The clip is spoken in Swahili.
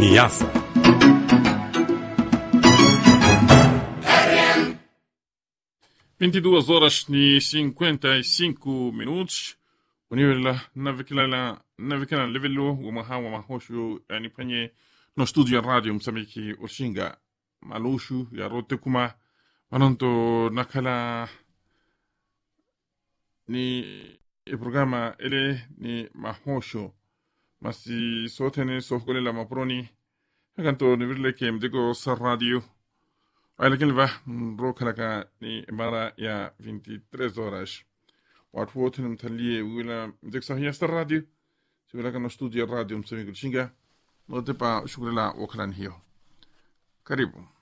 Niassa. Duas horas e 55 minutos. Univela navikila levelo umahawa mahoshu yani penye no studio radio msamiki ushinga malushu ya rote kuma manonto nakala ni programa ele ni mahosho masi sotene sofgole la maproni hakanto nivirle ke mdego sa radio lakini va rokalaka ni mara ya 23 horas watu wote mtalie wila mdeksa hiya sa radio siwila kana studio radio msamiki ushinga notepa shukrila wakalan hiyo karibu.